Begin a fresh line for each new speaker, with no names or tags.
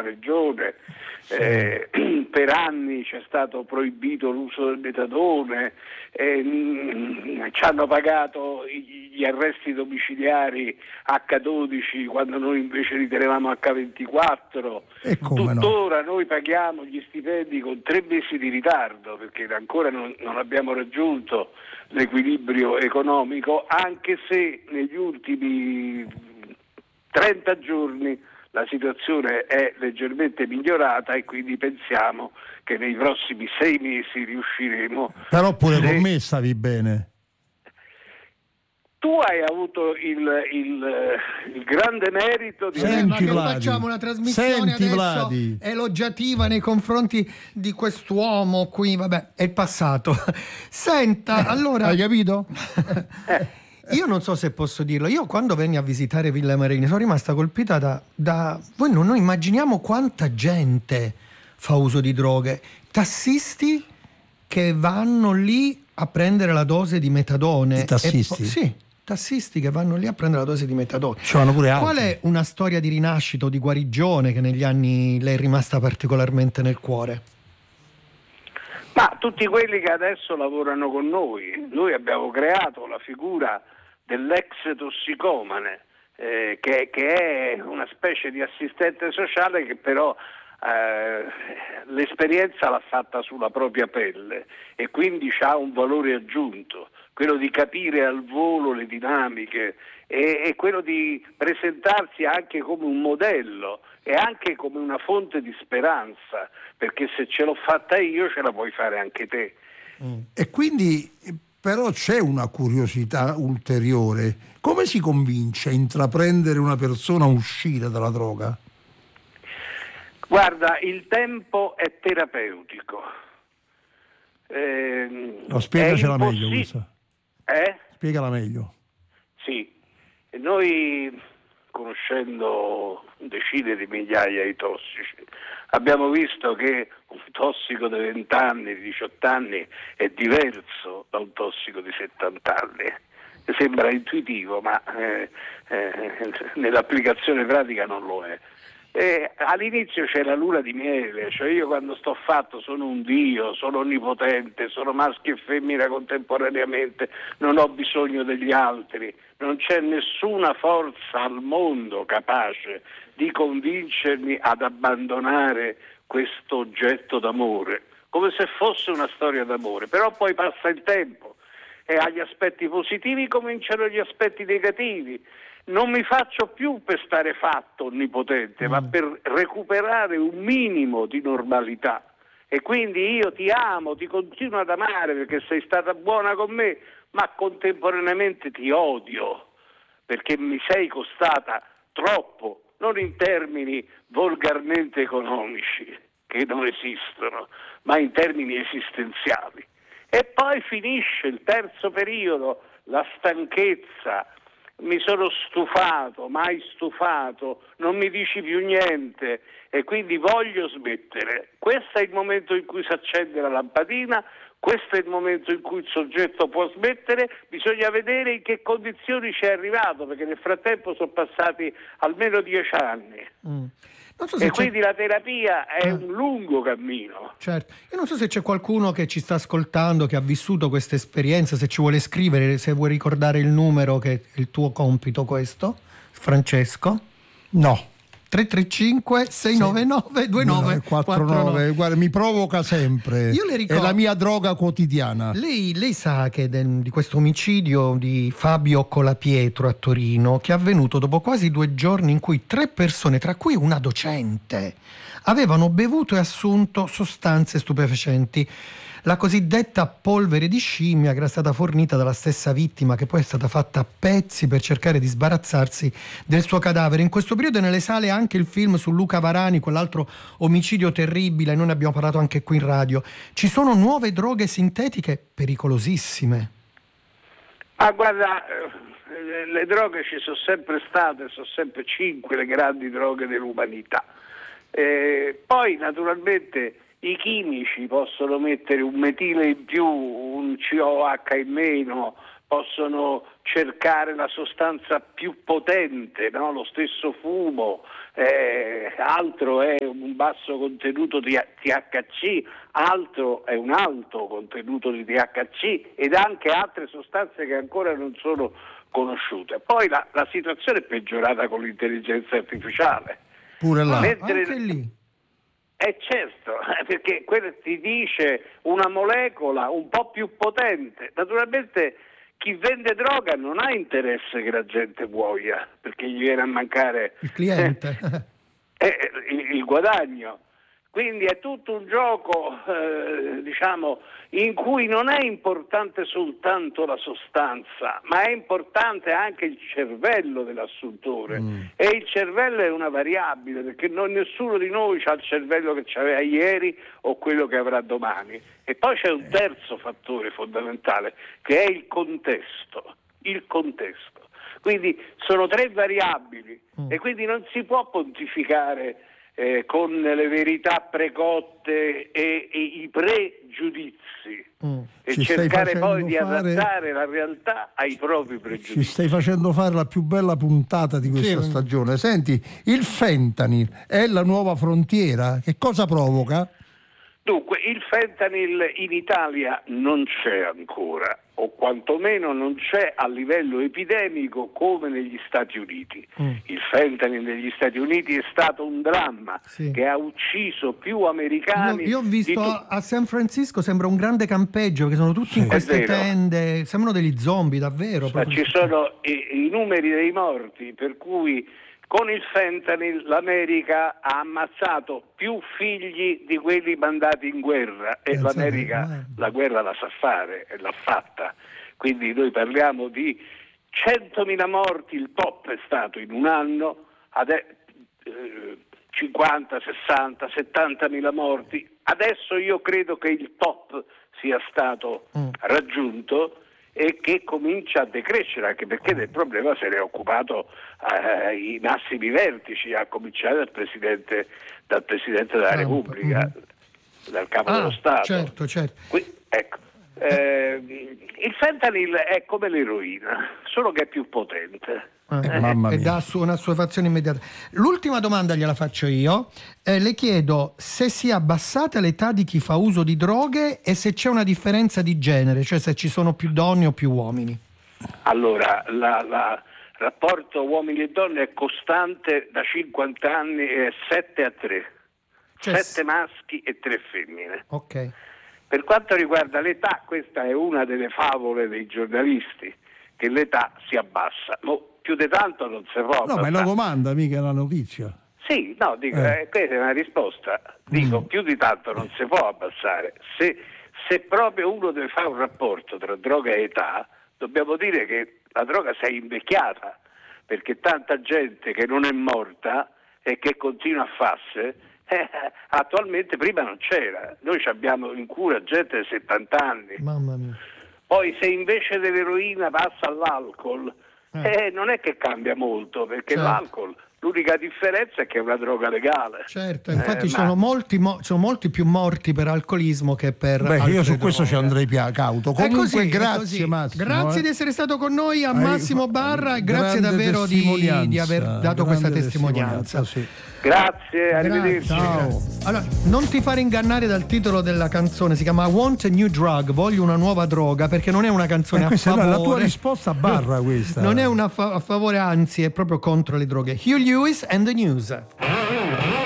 regione, per anni c'è stato proibito l'uso del metadone, ci hanno pagato gli arresti domiciliari H12 quando noi invece li tenevamo H24, tuttora noi paghiamo gli stipendi con 3 mesi di ritardo perché ancora non abbiamo raggiunto l'equilibrio economico, anche se negli ultimi 30 giorni la situazione è leggermente migliorata e quindi pensiamo che nei prossimi 6 mesi riusciremo.
Però pure con me stavi bene.
Tu hai avuto il grande merito di...
Senti, facciamo una trasmissione adesso elogiativa nei confronti di quest'uomo qui, vabbè, è il passato. Senta, allora...
Hai capito?
Io non so se posso dirlo, io quando venni a visitare Villa Marini sono rimasta colpita da voi non immaginiamo quanta gente fa uso di droghe, tassisti che vanno lì a prendere la dose di metadone.
I tassisti?
Sì, tassisti che vanno lì a prendere la dose di metadone.
Ci vanno pure altri.
Qual è una storia di rinascita o di guarigione che negli anni le è rimasta particolarmente nel cuore?
Ma tutti quelli che adesso lavorano con noi abbiamo creato la figura dell'ex tossicomane, che è una specie di assistente sociale che però l'esperienza l'ha fatta sulla propria pelle e quindi ha un valore aggiunto, quello di capire al volo le dinamiche e quello di presentarsi anche come un modello e anche come una fonte di speranza, perché se ce l'ho fatta io ce la puoi fare anche te.
E quindi però c'è una curiosità ulteriore: come si convince a intraprendere una persona a uscire dalla droga?
Guarda, il tempo è terapeutico.
Spiegacela meglio questa. Spiegala meglio.
Sì, noi, conoscendo decine di migliaia di tossici, abbiamo visto che un tossico di 20 anni, di 18 anni è diverso da un tossico di 70 anni. Sembra intuitivo, ma nell'applicazione pratica non lo è. All'inizio c'è la luna di miele, cioè io quando sto fatto sono un dio, sono onnipotente, sono maschio e femmina contemporaneamente, non ho bisogno degli altri, non c'è nessuna forza al mondo capace di convincermi ad abbandonare questo oggetto d'amore, come se fosse una storia d'amore. Però poi passa il tempo e agli aspetti positivi cominciano gli aspetti negativi. Non mi faccio più per stare fatto onnipotente, ma per recuperare un minimo di normalità. E quindi io ti amo, ti continuo ad amare perché sei stata buona con me, ma contemporaneamente ti odio perché mi sei costata troppo, non in termini volgarmente economici, che non esistono, ma in termini esistenziali. E poi finisce il terzo periodo, la stanchezza. Mi sono stufato, mai stufato, non mi dici più niente e quindi voglio smettere. Questo è il momento in cui si accende la lampadina, questo è il momento in cui il soggetto può smettere, bisogna vedere in che condizioni ci è arrivato, perché nel frattempo sono passati almeno 10 anni. Quindi la terapia è un lungo cammino.
Certo, io non so se c'è qualcuno che ci sta ascoltando, che ha vissuto questa esperienza, se ci vuole scrivere, se vuoi ricordare il numero, che è il tuo compito questo, Francesco.
No.
335 699 2949.
Guarda, mi provoca sempre.
Io le ricordo,
è la mia droga quotidiana.
Lei sa che di questo omicidio di Fabio Colapietro a Torino, che è avvenuto dopo quasi 2 giorni in cui 3 persone, tra cui una docente, avevano bevuto e assunto sostanze stupefacenti. La cosiddetta polvere di scimmia, che era stata fornita dalla stessa vittima, che poi è stata fatta a pezzi per cercare di sbarazzarsi del suo cadavere. In questo periodo è nelle sale anche il film su Luca Varani, quell'altro omicidio terribile, noi ne abbiamo parlato anche qui in radio. Ci sono nuove droghe sintetiche pericolosissime.
Guarda, le droghe ci sono sempre state, sono sempre 5 le grandi droghe dell'umanità. Poi naturalmente i chimici possono mettere un metile in più, un COH in meno, possono cercare la sostanza più potente, no? Lo stesso fumo, altro è un basso contenuto di THC, altro è un alto contenuto di THC ed anche altre sostanze che ancora non sono conosciute. Poi la situazione è peggiorata con l'intelligenza artificiale.
Pure là.
Anche lì.
Certo, perché quello ti dice una molecola un po' più potente. Naturalmente chi vende droga non ha interesse che la gente muoia, perché gli viene a mancare
il cliente.
il guadagno. Quindi è tutto un gioco, in cui non è importante soltanto la sostanza, ma è importante anche il cervello dell'assuntore. E il cervello è una variabile, perché nessuno di noi ha il cervello che aveva ieri o quello che avrà domani. E poi c'è un terzo fattore fondamentale, che è il contesto. Il contesto. Quindi sono 3 variabili e quindi non si può pontificare con le verità precotte e i pregiudizi e cercare poi di adattare la realtà ai propri pregiudizi.
Ci stai facendo fare la più bella puntata di questa stagione. Senti, il fentanyl è la nuova frontiera? Che cosa provoca?
Dunque, il fentanyl in Italia non c'è ancora, o quantomeno non c'è a livello epidemico come negli Stati Uniti. Il fentanyl negli Stati Uniti è stato un dramma che ha ucciso più americani.
Io ho visto a San Francisco, sembra un grande campeggio, che sono tutti in queste tende, sembrano degli zombie davvero.
Ci sono i numeri dei morti, per cui con il fentanyl l'America ha ammazzato più figli di quelli mandati in guerra e l'America la guerra la sa fare e l'ha fatta. Quindi noi parliamo di 100.000 morti, il top è stato in un anno, 50, 60, 70.000 morti. Adesso io credo che il top sia stato raggiunto e che comincia a decrescere, anche perché del problema se ne è occupato i massimi vertici, a cominciare dal Presidente della Repubblica, dal Capo dello Stato.
Certo.
Ecco, il fentanyl è come l'eroina, solo che è più potente.
E dà una assuefazione immediata. L'ultima domanda gliela faccio io. Le chiedo se si è abbassata l'età di chi fa uso di droghe e se c'è una differenza di genere, cioè se ci sono più donne o più uomini.
Allora, il rapporto uomini e donne è costante da 50 anni, è 7-3, cioè 7 maschi e 3 femmine.
Ok.
Per quanto riguarda l'età, questa è una delle favole dei giornalisti, che l'età si abbassa. Più di tanto non si può abbassare.
No, ma è una domanda, mica una notizia.
Sì, no, dico, questa è una risposta. Dico, più di tanto non si può abbassare. Se proprio uno deve fare un rapporto tra droga e età, dobbiamo dire che la droga si è invecchiata, perché tanta gente che non è morta e che continua a farsi, attualmente prima non c'era. Noi abbiamo in cura gente di 70 anni.
Mamma mia.
Poi se invece dell'eroina passa all'alcol, non è che cambia molto, perché l'alcol, l'unica differenza è che è una droga legale.
Certo, infatti sono molti più morti per alcolismo che per
io su questo ci andrei cauto. Comunque grazie Massimo.
Grazie di essere stato con noi a Massimo Barra e grazie davvero di aver dato questa testimonianza.
Grazie, arrivederci.
Ciao. Allora, non ti fare ingannare dal titolo della canzone, si chiama I Want a New Drug, voglio una nuova droga, perché non è una canzone a favore.
La tua risposta a Barra questa.
Non è a favore, anzi è proprio contro le droghe. Hugh Lewis and the News.